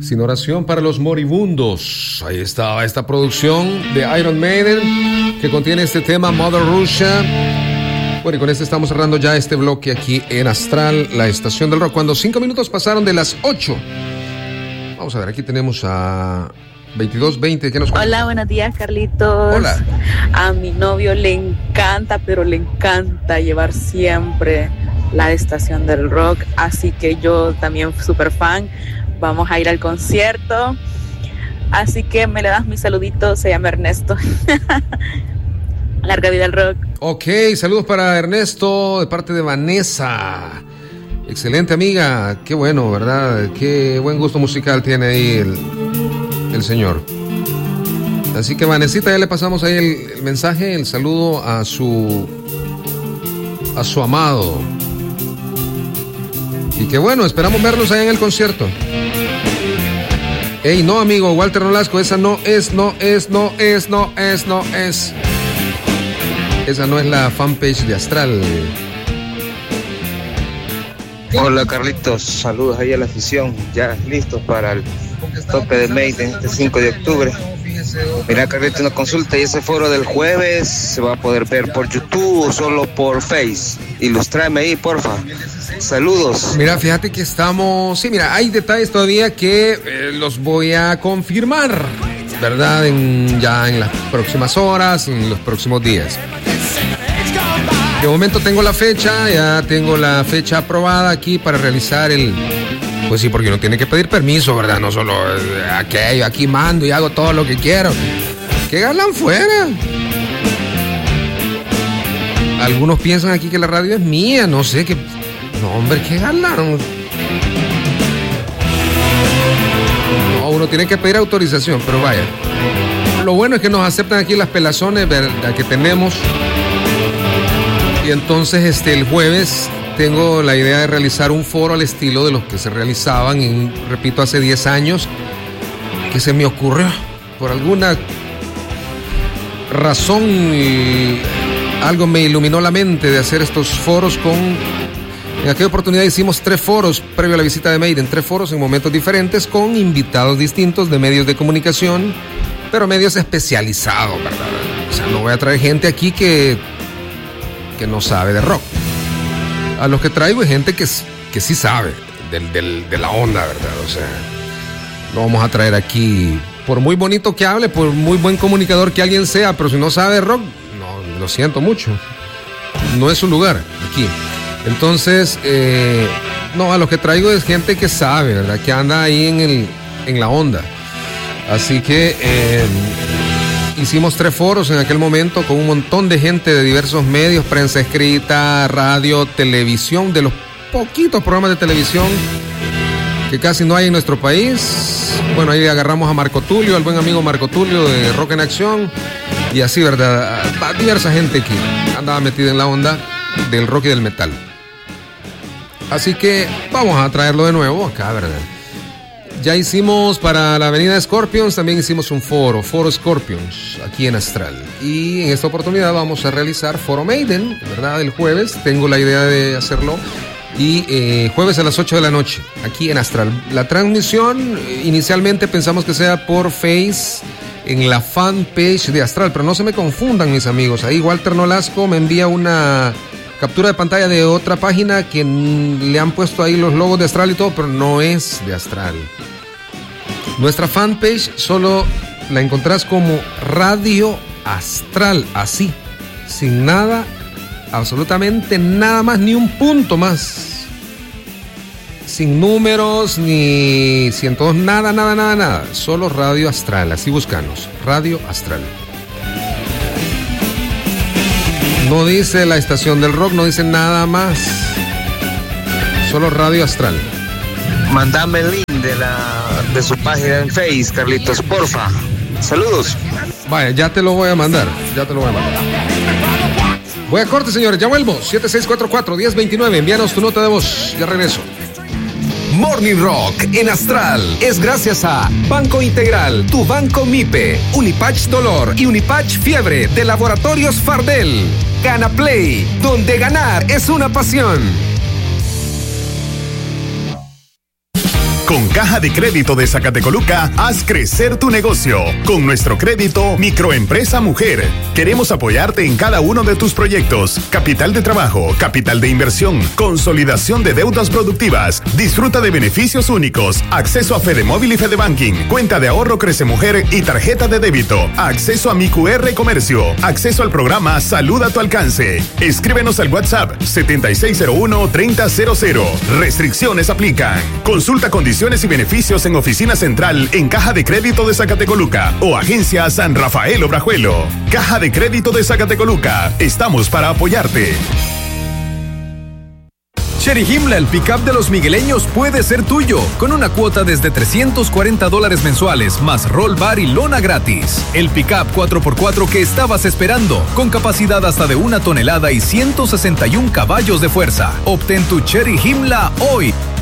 Sin oración para los moribundos. Ahí estaba esta producción de Iron Maiden que contiene este tema Mother Russia. Bueno, y con este estamos cerrando ya este bloque aquí en Astral, la estación del rock, cuando 5 minutos pasaron de las 8. Vamos a ver, aquí tenemos a 2220. ¿Qué nos cuenta? Hola, buenos días, Carlitos. Hola. A mi novio le encanta, pero le encanta llevar siempre la estación del rock, así que yo también súper fan. Vamos a ir al concierto, así que me le das mi saludito. Se llama Ernesto. Larga vida al rock. Ok, saludos para Ernesto de parte de Vanessa. Excelente amiga, qué bueno, ¿verdad? Qué buen gusto musical tiene ahí el señor. Así que Vanesita, ya le pasamos ahí el mensaje, el saludo a su amado. Y que bueno, esperamos verlos allá en el concierto. Ey, no amigo, Walter Nolasco, esa no es. Esa no es la fanpage de Astral. Hola Carlitos, saludos ahí a la afición, ya listos para el tope de Maiden este 5 de octubre. Mira Carlitos, una consulta, y ese foro del jueves se va a poder ver por YouTube o solo por Face. Ilústrame ahí, porfa. Saludos. Mira, fíjate que estamos... Sí, mira, hay detalles todavía que los voy a confirmar, ¿verdad? Ya en las próximas horas, en los próximos días. De momento tengo la fecha, ya tengo la fecha aprobada aquí para realizar Pues sí, porque uno tiene que pedir permiso, ¿verdad? No solo aquello, aquí mando y hago todo lo que quiero. ¡Que ganan fuera! Algunos piensan aquí que la radio es mía, no sé qué... No, hombre, ¿qué ganaron? No, uno tiene que pedir autorización, pero vaya. Lo bueno es que nos aceptan aquí las pelazones, ¿verdad? Que tenemos. Y entonces el jueves tengo la idea de realizar un foro al estilo de los que se realizaban, repito, hace 10 años, que se me ocurrió por alguna razón y algo me iluminó la mente de hacer estos foros en aquella oportunidad hicimos 3 foros previo a la visita de Maiden, 3 foros en momentos diferentes con invitados distintos de medios de comunicación, pero medios especializados, ¿verdad? O sea, no voy a traer gente aquí que no sabe de rock. A los que traigo es gente que sí sabe de la onda, ¿verdad? O sea, no vamos a traer aquí, por muy bonito que hable, por muy buen comunicador que alguien sea, pero si no sabe de rock, no, lo siento mucho. No es su lugar aquí. Entonces, a los que traigo es gente que sabe, ¿verdad? Que anda ahí en la onda. Así que hicimos 3 foros en aquel momento con un montón de gente de diversos medios, prensa escrita, radio, televisión, de los poquitos programas de televisión que casi no hay en nuestro país. Bueno, ahí agarramos a Marco Tulio, al buen amigo Marco Tulio de Rock en Acción, y así, ¿verdad? Diversa gente que andaba metida en la onda del rock y del metal. Así que vamos a traerlo de nuevo acá, ¿verdad? Ya hicimos para la avenida Scorpions, también hicimos un foro Scorpions, aquí en Astral. Y en esta oportunidad vamos a realizar foro Maiden, ¿verdad? El jueves, tengo la idea de hacerlo. Y jueves a las 8 de la noche, aquí en Astral. La transmisión, inicialmente pensamos que sea por Face, en la fanpage de Astral, pero no se me confundan, mis amigos. Ahí Walter Nolasco me envía una captura de pantalla de otra página que le han puesto ahí los logos de Astral y todo, pero no es de Astral. Nuestra fanpage solo la encontrás como Radio Astral, así, sin nada, absolutamente nada más, ni un punto más, sin números, ni 102, nada, solo Radio Astral, así buscanos, Radio Astral. No dice la estación del rock, no dice nada más, solo Radio Astral. Mándame el link de su página en Face, Carlitos, porfa. Saludos. Vaya, ya te lo voy a mandar. Voy a corte, señores, ya vuelvo. 7644-1029, envíanos tu nota de voz, ya regreso. Morning Rock en Astral es gracias a Banco Integral, tu banco MIPE, Unipatch Dolor y Unipatch Fiebre de Laboratorios Fardel. Gana Play, donde ganar es una pasión. Con Caja de Crédito de Zacatecoluca, haz crecer tu negocio. Con nuestro crédito Microempresa Mujer, queremos apoyarte en cada uno de tus proyectos. Capital de trabajo, capital de inversión, consolidación de deudas productivas. Disfruta de beneficios únicos. Acceso a FedeMóvil y FedeBanking. Cuenta de ahorro Crece Mujer y tarjeta de débito. Acceso a Mi QR Comercio. Acceso al programa Salud a tu alcance. Escríbenos al WhatsApp 7601-3000. Restricciones aplican. Consulta condiciones y beneficios en Oficina Central en Caja de Crédito de Zacatecoluca o Agencia San Rafael Obrajuelo. Caja de Crédito de Zacatecoluca. Estamos para apoyarte. Chery Himla, el pick-up de los migueleños, puede ser tuyo, con una cuota desde $340 mensuales, más roll bar y lona gratis. El pick-up 4x4 que estabas esperando, con capacidad hasta de 1 tonelada y 161 caballos de fuerza. Obtén tu Chery Himla hoy.